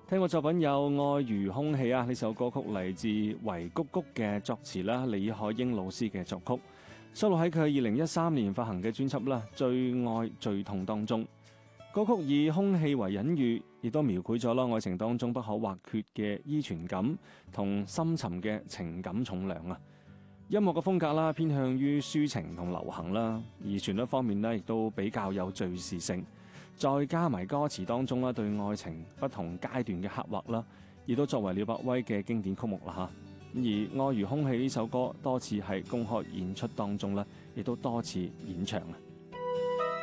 聽過作品有《愛如空氣》啊，呢首歌曲嚟自維谷谷嘅作詞啦，李海英老師嘅作曲，收錄喺佢2013年發行嘅專輯啦《最愛最痛》當中。歌曲以空氣為隱喻，亦都描繪咗啦愛情當中不可或缺嘅依存感同深沉嘅情感重量啊。音樂嘅風格啦，偏向於抒情同流行啦，而旋律方面呢，亦都比較有敘事性。再加埋歌詞當中啦，對愛情不同階段嘅刻畫啦，亦都作為廖百威嘅經典曲目啦嚇。而《愛如空氣》呢首歌多次喺公開演出當中咧，亦都多次演唱啊。